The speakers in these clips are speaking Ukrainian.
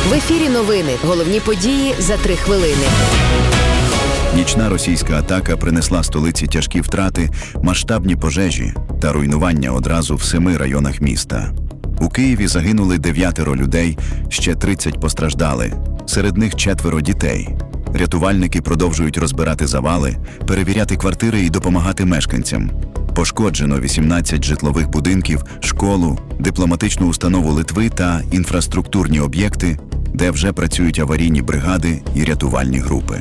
В ефірі новини. Головні події за 3 хвилини. Нічна російська атака принесла столиці тяжкі втрати, масштабні пожежі та руйнування одразу в 7 районах міста. У Києві загинули 9 людей, ще 30 постраждали. Серед них 4 дітей. Рятувальники продовжують розбирати завали, перевіряти квартири і допомагати мешканцям. Пошкоджено 18 житлових будинків, школу, дипломатичну установу Литви та інфраструктурні об'єкти, де вже працюють аварійні бригади і рятувальні групи.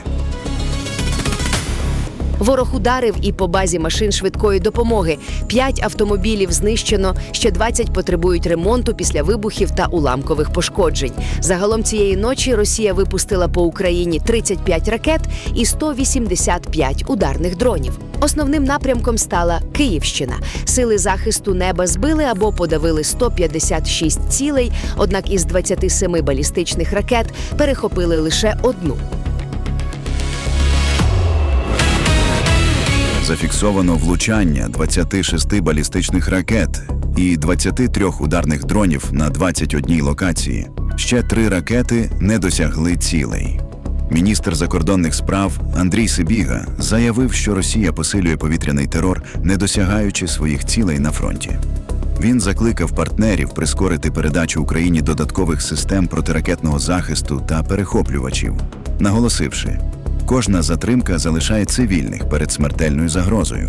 Ворог ударив і по базі машин швидкої допомоги. 5 автомобілів знищено, ще 20 потребують ремонту після вибухів та уламкових пошкоджень. Загалом цієї ночі Росія випустила по Україні 35 ракет і 185 ударних дронів. Основним напрямком стала Київщина. Сили захисту неба збили або подавили 156 цілей, однак із 27 балістичних ракет перехопили лише 1. Зафіксовано влучання 26 балістичних ракет і 23 ударних дронів на 21 локації. Ще 3 ракети не досягли цілей. Міністр закордонних справ Андрій Сибіга заявив, що Росія посилює повітряний терор, не досягаючи своїх цілей на фронті. Він закликав партнерів прискорити передачу Україні додаткових систем протиракетного захисту та перехоплювачів, наголосивши: кожна затримка залишає цивільних перед смертельною загрозою.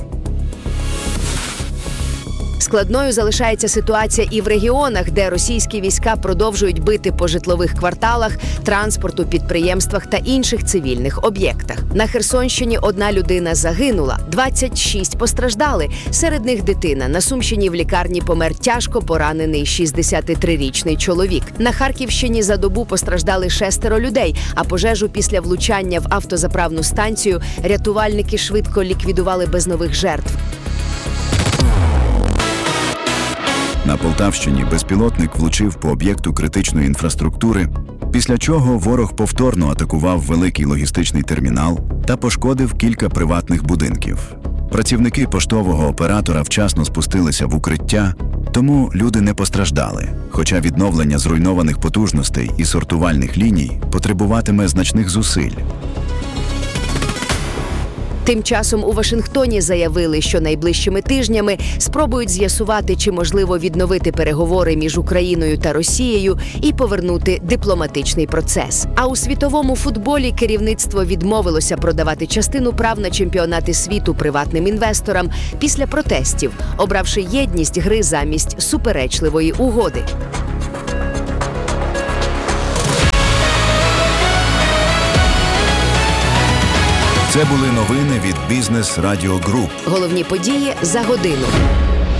Складною залишається ситуація і в регіонах, де російські війська продовжують бити по житлових кварталах, транспорту, підприємствах та інших цивільних об'єктах. На Херсонщині 1 людина загинула, 26 постраждали. Серед них дитина. На Сумщині в лікарні помер тяжко поранений 63-річний чоловік. На Харківщині за добу постраждали 6 людей, а пожежу після влучання в автозаправну станцію рятувальники швидко ліквідували без нових жертв. На Полтавщині безпілотник влучив по об'єкту критичної інфраструктури, після чого ворог повторно атакував великий логістичний термінал та пошкодив кілька приватних будинків. Працівники поштового оператора вчасно спустилися в укриття, тому люди не постраждали, хоча відновлення зруйнованих потужностей і сортувальних ліній потребуватиме значних зусиль. Тим часом у Вашингтоні заявили, що найближчими тижнями спробують з'ясувати, чи можливо відновити переговори між Україною та Росією і повернути дипломатичний процес. А у світовому футболі керівництво відмовилося продавати частину прав на чемпіонати світу приватним інвесторам після протестів, обравши єдність гри замість суперечливої угоди. Це були новини від Бізнес Радіо Груп. Головні події за годину.